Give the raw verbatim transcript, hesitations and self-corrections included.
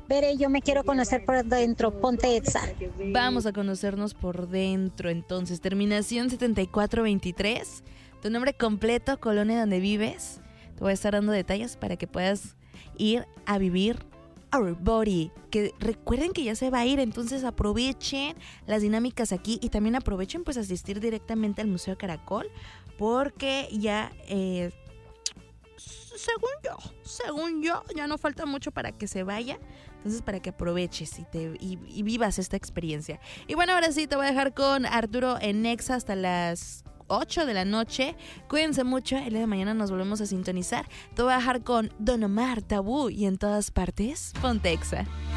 Bere, yo me quiero conocer por dentro, ponte Exa. Vamos a conocernos por dentro, entonces. Terminación setenta y cuatro veintitrés. Tu nombre completo, colonia donde vives. Te voy a estar dando detalles para que puedas ir a vivir Our Body. Que recuerden que ya se va a ir, entonces aprovechen las dinámicas aquí y también aprovechen pues asistir directamente al Museo Caracol, porque ya... Eh, según yo, según yo, ya no falta mucho para que se vaya. Entonces, para que aproveches y, te, y, y vivas esta experiencia. Y bueno, ahora sí, te voy a dejar con Arturo en Exa hasta las ocho de la noche. Cuídense mucho, el día de mañana nos volvemos a sintonizar. Te voy a dejar con Don Omar, Tabú y en todas partes, ponte Exa.